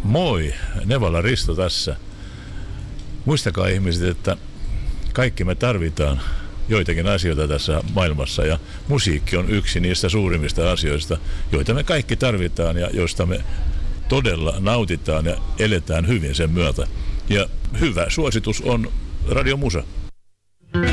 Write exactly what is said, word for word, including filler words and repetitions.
Moi, Nevala Risto tässä. Muistakaa ihmiset, että kaikki me tarvitaan joitakin asioita tässä maailmassa ja musiikki on yksi niistä suurimmista asioista, joita me kaikki tarvitaan ja joista me todella nautitaan ja eletään hyvin sen myötä. Ja hyvä suositus on Radio Musa.